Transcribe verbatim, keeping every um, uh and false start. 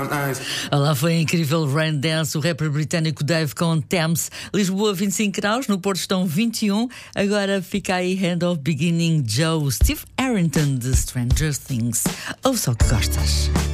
Olá, foi a incrível Rain Dance, o rapper britânico Dave com Thames. Lisboa vinte e cinco graus, no Porto estão vinte e um. Agora fica aí Hand of Beginning Joe, Steve Arrington de Stranger Things. Ou só que gostas.